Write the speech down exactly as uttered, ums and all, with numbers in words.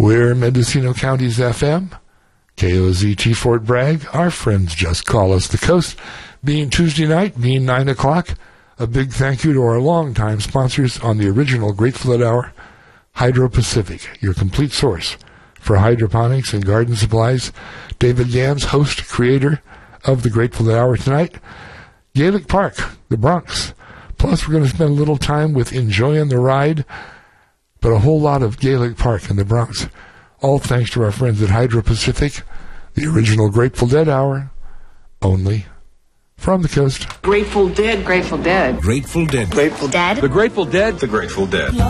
We're Mendocino County's F M, K O Z T Fort Bragg. Our friends just call us the coast. Being Tuesday night, being nine o'clock, a big thank you to our longtime sponsors on the original Grateful Dead Hour, Hydro Pacific, your complete source for hydroponics and garden supplies. David Gans, host, creator of the Grateful Dead Hour tonight. Gaelic Park, the Bronx. Plus, we're going to spend a little time with enjoying the ride, but a whole lot of Gaelic Park in the Bronx. All thanks to our friends at Hydro Pacific, the original Grateful Dead Hour, only from the coast. Grateful Dead, Grateful Dead. Grateful Dead. Grateful Dead. The Grateful Dead. The Grateful Dead.